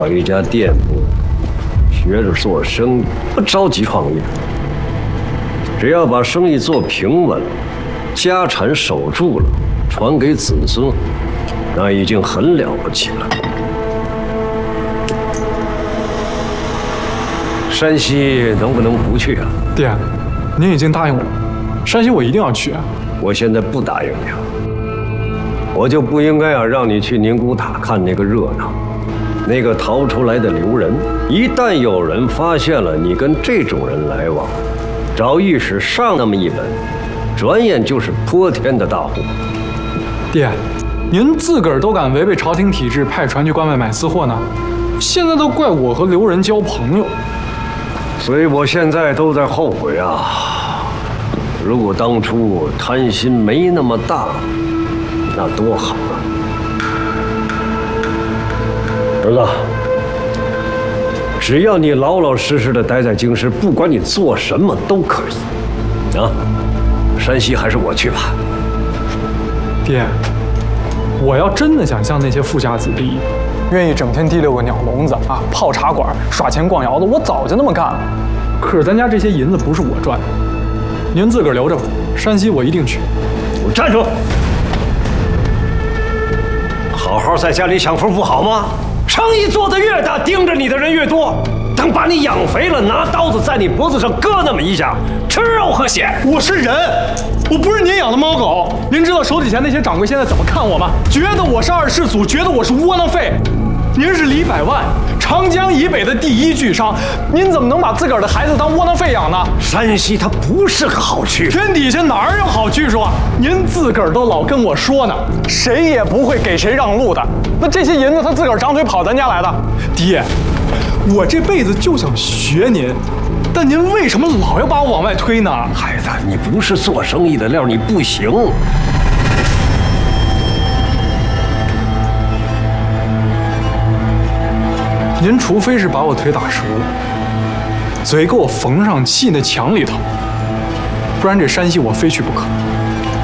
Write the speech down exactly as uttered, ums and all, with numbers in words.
到一家店铺，学着做生意，不着急创业。只要把生意做平稳了，家产守住了，传给子孙，那已经很了不起了。山西能不能不去啊？ 爹，您已经答应我，山西我一定要去。 我现在不答应你了，我就不应该啊让你去宁古塔看那个热闹。那个逃出来的刘仁，一旦有人发现了你跟这种人来往，找御史上那么一本，转眼就是泼天的大祸。 爹，您自个儿都敢违背朝廷体制，派船去关外买私货呢，现在都怪我和刘仁交朋友。 所以我现在都在后悔啊！如果当初贪心没那么大，那多好啊！儿子，只要你老老实实的待在京师，不管你做什么都可以。啊，山西还是我去吧。 爹，我要真的想像那些富家子弟，愿意整天提溜个鸟笼子啊，泡茶馆、耍钱逛窑子，我早就那么干了。可是咱家这些银子不是我赚的，您自个儿留着吧。山西我一定去。 我站住！好好在家里享福不好吗？生意做得越大，盯着你的人越多。等把你养肥了，拿刀子在你脖子上割那么一下，吃肉和血。 我是人，我不是您养的猫狗。您知道手底下那些掌柜现在怎么看我吗？觉得我是二世祖，觉得我是窝囊废。您是李百万，长江以北的第一巨商，您怎么能把自个儿的孩子当窝囊废养呢？ 山西它不是个好去处， 天底下哪儿有好去处啊？您自个儿都老跟我说呢，谁也不会给谁让路的。那这些银子他自个儿长腿跑咱家来的，爹，我这辈子就想学您，但您为什么老要把我往外推呢？ 孩子，你不是做生意的料，你不行。 您除非是把我腿打折了，嘴给我缝上砌那墙里头，不然这山西我非去不可。